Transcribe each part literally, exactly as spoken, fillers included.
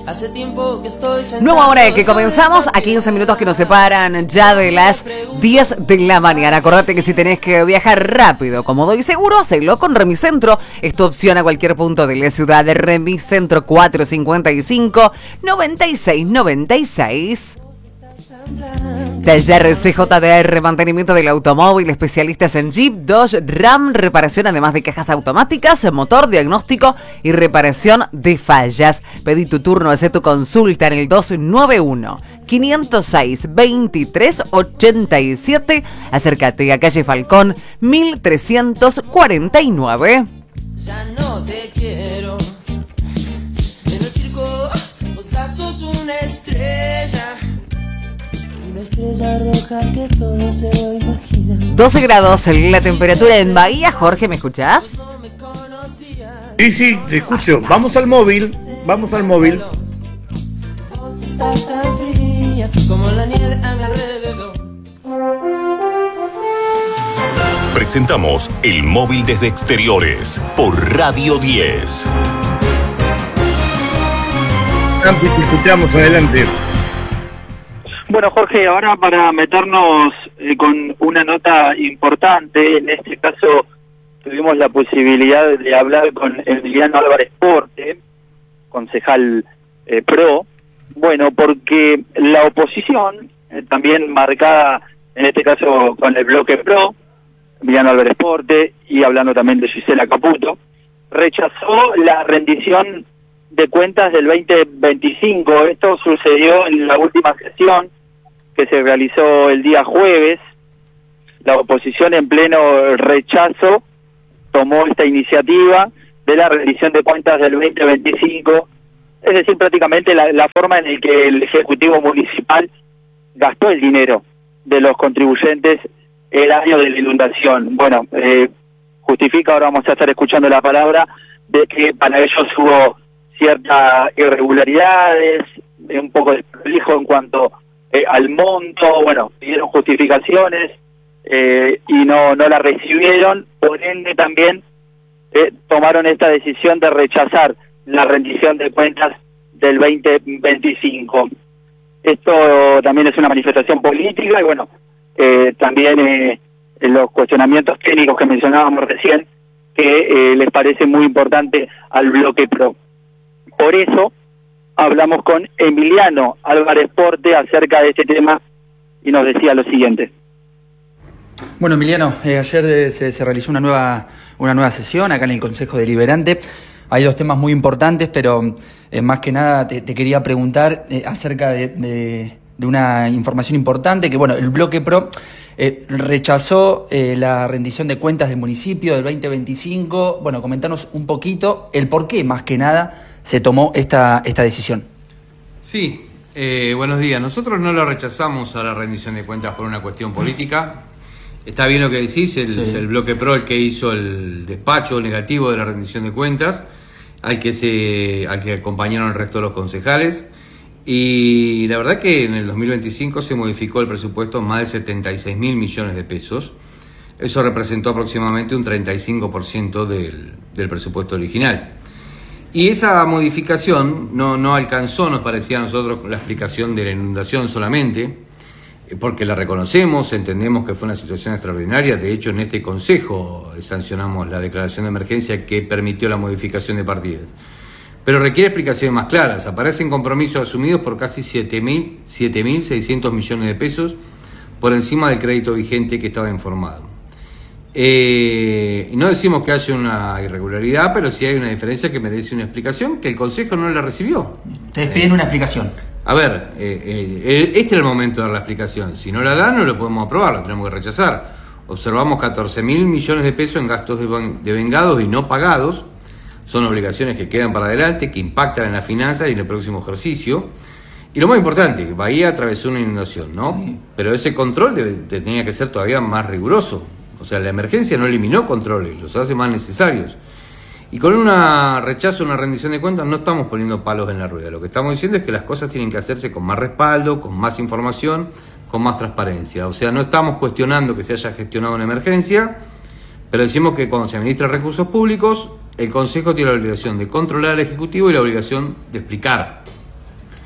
Hace tiempo que estoy sentado. Nueva hora de que comenzamos, a quince minutos que nos separan ya de las diez de la mañana. Acordate que si tenés que viajar rápido, cómodo y seguro, hacelo con Remicentro. Es tu opción a cualquier punto de la ciudad. De Remicentro cuatro cincuenta y cinco, noventa y seis noventa y seis. Taller C J D R, mantenimiento del automóvil, especialistas en Jeep, Dodge, Ram, reparación además de cajas automáticas, motor, diagnóstico y reparación de fallas. Pedí tu turno, haz tu consulta en el dos nueve uno, cinco cero seis, veintitrés ochenta y siete. Acércate a calle Falcón, mil trescientos cuarenta y nueve. Ya no te quiero. En el circo, vos ya sos una estrella. Una estrella roja que todo se lo imagina. doce grados la temperatura en Bahía. Jorge, ¿me escuchás? Sí, sí, te escucho. Vamos al móvil, vamos al móvil. Vos estás tan fría como la nieve a mi alrededor. Presentamos el móvil desde exteriores por Radio diez. Campi, te escuchamos, adelante. Bueno, Jorge, ahora para meternos eh, con una nota importante, en este caso tuvimos la posibilidad de hablar con Emiliano Álvarez Porte, concejal eh, PRO, bueno, porque la oposición, eh, también marcada en este caso con el bloque PRO, Emiliano Álvarez Porte, y hablando también de Gisela Caputo, rechazó la rendición de cuentas del veinte veinticinco. Esto sucedió en la última sesión que se realizó el día jueves. La oposición, en pleno rechazo, tomó esta iniciativa de la rendición de cuentas del veinte veinticinco, es decir, prácticamente la, la forma en la que el Ejecutivo Municipal gastó el dinero de los contribuyentes el año de la inundación. Bueno, eh, justifica, ahora vamos a estar escuchando la palabra, de que para ellos hubo ciertas irregularidades, un poco de desprolijo en cuanto eh, al monto. Bueno, pidieron justificaciones eh, y no, no la recibieron, por ende también eh, tomaron esta decisión de rechazar la rendición de cuentas del veinte veinticinco. Esto también es una manifestación política y bueno, eh, también eh, los cuestionamientos técnicos que mencionábamos recién, que eh, les parece muy importante al bloque PRO. Por eso hablamos con Emiliano Álvarez Porte acerca de este tema y nos decía lo siguiente. Bueno, Emiliano, eh, ayer eh, se, se realizó una nueva, una nueva sesión acá en el Consejo Deliberante. Hay dos temas muy importantes, pero eh, más que nada te, te quería preguntar eh, acerca de, de, de una información importante, que bueno, el bloque PRO eh, rechazó eh, la rendición de cuentas del municipio del veinte veinticinco. Bueno, comentanos un poquito el por qué, más que nada, se tomó esta, esta decisión. Sí, eh, buenos días. Nosotros no lo rechazamos a la rendición de cuentas por una cuestión política. Está bien lo que decís, el, sí. Es el bloque PRO el que hizo el despacho negativo de la rendición de cuentas, al que se al que acompañaron el resto de los concejales. Y la verdad que en el dos mil veinticinco se modificó el presupuesto más de setenta y seis mil millones de pesos. Eso representó aproximadamente un treinta y cinco por ciento del, del presupuesto original. Y esa modificación no, no alcanzó, nos parecía a nosotros, la explicación de la inundación solamente, porque la reconocemos, entendemos que fue una situación extraordinaria. De hecho, en este consejo sancionamos la declaración de emergencia que permitió la modificación de partidas. Pero requiere explicaciones más claras. Aparecen compromisos asumidos por casi siete mil seiscientos millones de pesos por encima del crédito vigente que estaba informado. Eh, no decimos que haya una irregularidad, pero sí hay una diferencia que merece una explicación, que el consejo no la recibió. Ustedes piden eh, una explicación. A ver, eh, eh, este es el momento de dar la explicación. Si no la dan, no lo podemos aprobar, lo tenemos que rechazar. Observamos catorce mil millones de pesos en gastos devengados y no pagados. Son obligaciones que quedan para adelante, que impactan en la finanza y en el próximo ejercicio. Y lo más importante, Bahía atravesó una inundación, ¿no? Sí. Pero ese control debe, tenía que ser todavía más riguroso. O sea, la emergencia no eliminó controles, los hace más necesarios. Y con un rechazo, una rendición de cuentas, no estamos poniendo palos en la rueda. Lo que estamos diciendo es que las cosas tienen que hacerse con más respaldo, con más información, con más transparencia. O sea, no estamos cuestionando que se haya gestionado una emergencia, pero decimos que cuando se administran recursos públicos, el Consejo tiene la obligación de controlar al Ejecutivo y la obligación de explicar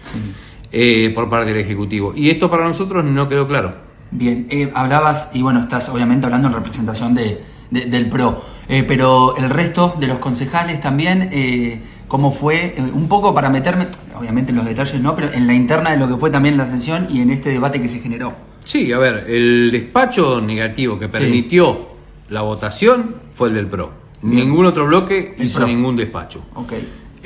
sí. eh, por parte del Ejecutivo. Y esto para nosotros no quedó claro. Bien, eh, hablabas, y bueno, estás obviamente hablando en representación de, de, del PRO, eh, pero el resto de los concejales también, eh, ¿cómo fue? Eh, un poco para meterme, obviamente en los detalles no, pero en la interna de lo que fue también la sesión y en este debate que se generó. Sí, a ver, el despacho negativo que permitió sí. la votación fue el del PRO. Bien. Ningún otro bloque el hizo PRO. Ningún despacho. Okay.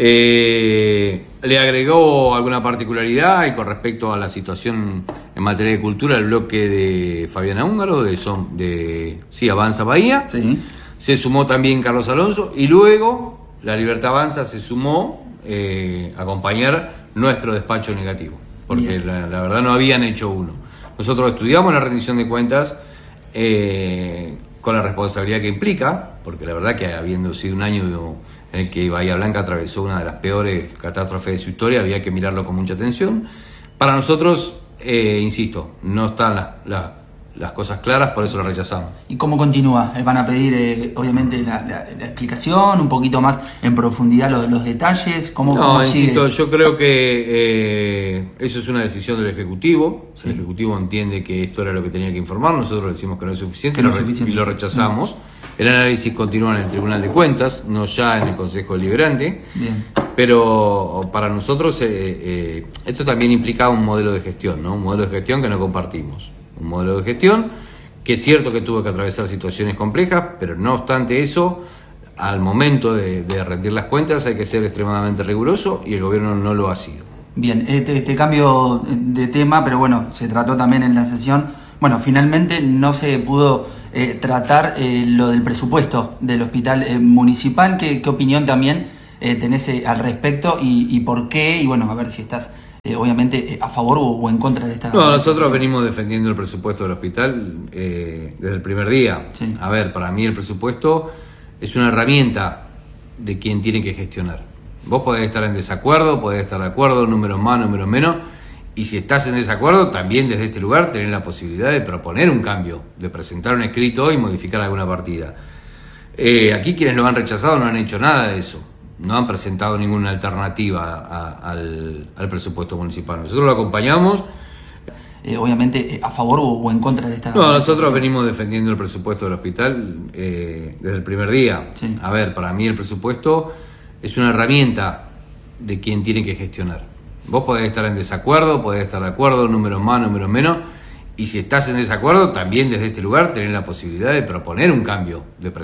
Eh, le agregó alguna particularidad y con respecto a la situación en materia de cultura el bloque de Fabiana Húngaro de, son, de sí, Avanza Bahía, sí. se sumó también Carlos Alonso y luego la Libertad Avanza se sumó eh, a acompañar nuestro despacho negativo, porque la, la verdad no habían hecho uno. Nosotros estudiamos la rendición de cuentas eh, con la responsabilidad que implica, porque la verdad que habiendo sido un año en el que Bahía Blanca atravesó una de las peores catástrofes de su historia, había que mirarlo con mucha atención. Para nosotros, eh, insisto, no están las, las, las cosas claras, por eso lo rechazamos. ¿Y cómo continúa? ¿Van a pedir, eh, obviamente, la, la, la explicación, un poquito más en profundidad los, los detalles? ¿Cómo, no, cómo insisto, sigue? yo creo que eh, eso es una decisión del Ejecutivo. Sí. El Ejecutivo entiende que esto era lo que tenía que informar, nosotros le decimos que no es suficiente, no y, lo, es suficiente. y lo rechazamos. Sí. El análisis continúa en el Tribunal de Cuentas, no ya en el Consejo Deliberante. Bien. Pero para nosotros eh, eh, esto también implica un modelo de gestión, ¿no? Un modelo de gestión que no compartimos. Un modelo de gestión que es cierto que tuvo que atravesar situaciones complejas, pero no obstante eso, al momento de, de rendir las cuentas hay que ser extremadamente riguroso y el gobierno no lo ha sido. Bien, este, este cambio de tema, pero bueno, se trató también en la sesión. Bueno, finalmente no se pudo eh, tratar eh, lo del presupuesto del hospital eh, municipal. ¿Qué, qué opinión también eh, tenés eh, al respecto y, y por qué? Y bueno, a ver si estás eh, obviamente eh, a favor o, o en contra de esta... No, nosotros venimos defendiendo el presupuesto del hospital eh, desde el primer día. Sí. A ver, para mí el presupuesto es una herramienta de quien tiene que gestionar. Vos podés estar en desacuerdo, podés estar de acuerdo, números más, números menos, y si estás en desacuerdo, también desde este lugar tenés la posibilidad de proponer un cambio, de presentar un escrito y modificar alguna partida. Eh, aquí quienes lo han rechazado no han hecho nada de eso, no han presentado ninguna alternativa a, a, al, al presupuesto municipal. Nosotros lo acompañamos. Eh, obviamente, eh, a favor o, o en contra de esta... No, nosotros venimos defendiendo el presupuesto del hospital eh, desde el primer día. Sí. A ver, para mí el presupuesto es una herramienta de quien tiene que gestionar. Vos podés estar en desacuerdo, podés estar de acuerdo, números más, números menos, y si estás en desacuerdo, también desde este lugar tenés la posibilidad de proponer un cambio, de